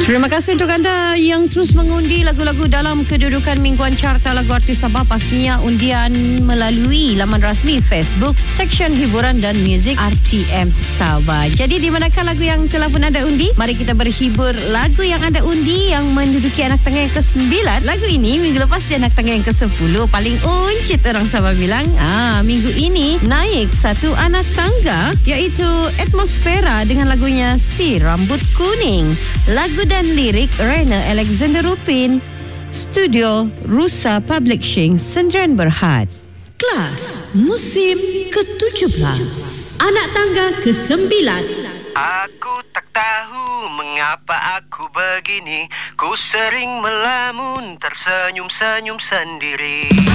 Terima kasih untuk anda yang terus mengundi lagu-lagu dalam kedudukan mingguan carta lagu artis Sabah. Pastinya undian melalui laman rasmi Facebook Seksyen Hiburan dan Muzik RTM Sabah. Jadi di manakah lagu yang telah pun anda undi? Mari kita berhibur lagu yang anda undi yang menduduki anak tangga yang ke-9. Lagu ini minggu lepas di anak tangga yang ke-10. Paling uncit orang Sabah bilang. Minggu ini naik satu anak tangga, iaitu Atmosfera dengan lagunya Si Rambut Kuning. Lagu dan lirik Rainer Alexander Rupin. Studio Rusa Publishing Sendirian Berhad. Kelas musim ke-17, anak tangga ke-9. Aku tak tahu mengapa aku begini. Ku sering melamun tersenyum-senyum sendiri.